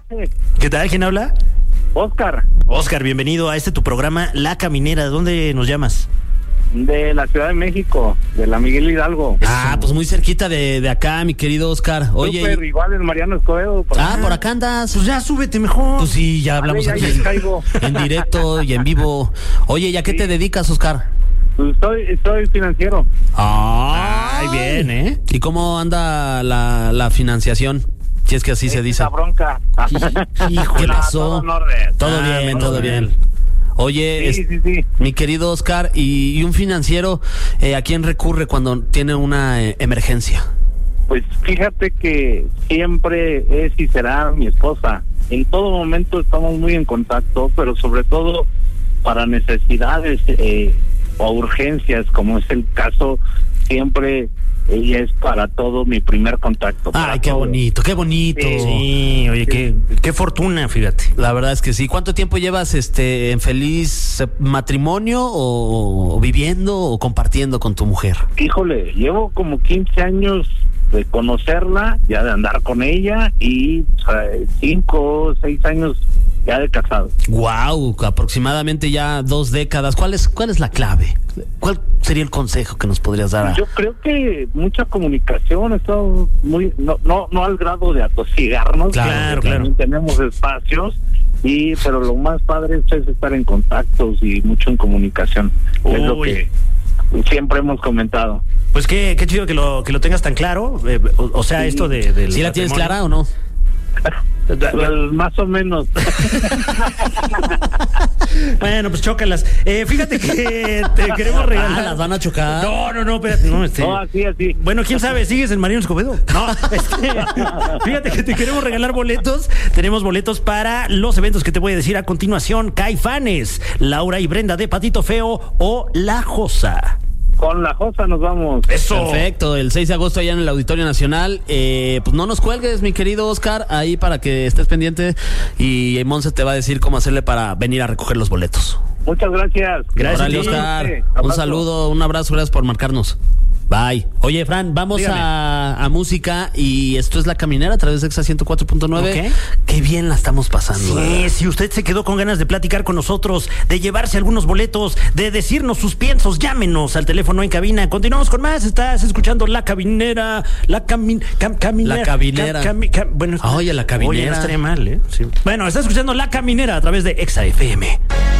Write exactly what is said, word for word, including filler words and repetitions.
¿Qué tal? ¿Quién habla? Oscar. Oscar, bienvenido a este tu programa La Caminera. ¿De dónde nos llamas? De la Ciudad de México, de la Miguel Hidalgo. Ah, pues muy cerquita de, de acá, mi querido Oscar. Oye, Super, igual es Mariano Escobedo. Por ah, acá. Por acá andas. Pues ya súbete mejor. Pues sí, ya hablamos vale, ya, aquí ya caigo. En directo y en vivo. Oye, ¿y a qué sí. te dedicas, Oscar? Pues soy, soy financiero. Ay, Ay, bien, ¿eh? ¿Y cómo anda la, la financiación? Si es que así es se dice. La bronca. Hijo, ¿qué pasó? Todo, no, orden. todo ah, bien, todo todo bien. bien. Oye, sí, es, sí, sí. mi querido Oscar, y, y un financiero, eh, ¿a quién recurre cuando tiene una eh, emergencia? Pues fíjate que siempre es y será mi esposa. En todo momento estamos muy en contacto, pero sobre todo para necesidades eh, o urgencias, como es el caso, siempre ella es para todo mi primer contacto. Ay, qué todo. bonito, qué bonito. Sí, sí oye, sí. Qué, qué fortuna, fíjate. La verdad es que sí. ¿Cuánto tiempo llevas este en feliz matrimonio o, o viviendo o compartiendo con tu mujer? Híjole, llevo como quince años de conocerla, ya de andar con ella y cinco o seis años ya de casado. Wow, aproximadamente ya dos décadas. ¿Cuál es, cuál es la clave? ¿Cuál sería el consejo que nos podrías dar? A... Yo creo que mucha comunicación, estamos muy, no, no, no al grado de atosigarnos. Claro, claro. Tenemos espacios y, pero lo más padre es estar en contactos y mucho en comunicación. Uy. Es lo que siempre hemos comentado. Pues qué, qué chido que lo, que lo tengas tan claro. Eh, o, o sea, sí. esto de, de ¿Sí la tienes clara o no? Pues más o menos. Bueno, pues chócalas. Eh, fíjate que te queremos regalar. Ah, las van a chocar. No, no, no, espérate. No, este... no así, así. Bueno, quién sabe, ¿sigues en Mariano Escobedo? No, este... fíjate que te queremos regalar boletos. Tenemos boletos para los eventos que te voy a decir a continuación: Caifanes, Laura y Brenda de Patito Feo o La Josa. Con La Josa nos vamos. Eso. Perfecto, el seis de agosto allá en el Auditorio Nacional. Eh, pues no nos cuelgues, mi querido Oscar, ahí para que estés pendiente y Monse te va a decir cómo hacerle para venir a recoger los boletos. Muchas gracias. Gracias, Órale, Oscar. Sí, un saludo, un abrazo, gracias por marcarnos. Bye. Oye, Fran, vamos a, a música y esto es La Caminera a través de Exa ciento cuatro punto nueve. Okay. Qué bien la estamos pasando. Sí, ¿verdad? Si usted se quedó con ganas de platicar con nosotros, de llevarse algunos boletos, de decirnos sus piensos, llámenos al teléfono en cabina. Continuamos con más. Estás escuchando La Caminera. La cami, cam, Caminera. La Caminera. Cam, cam, cam, bueno, oye, La Caminera. Oye, no estaría mal, ¿eh? Sí. Bueno, estás escuchando La Caminera a través de Exa F M.